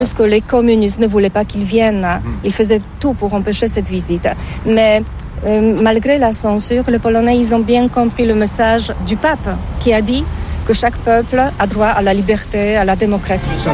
Parce que les communistes ne voulaient pas qu'ils viennent. Ils faisaient tout pour empêcher cette visite. Mais malgré la censure, les Polonais, ils ont bien compris le message du pape qui a dit que chaque peuple a droit à la liberté, à la démocratie.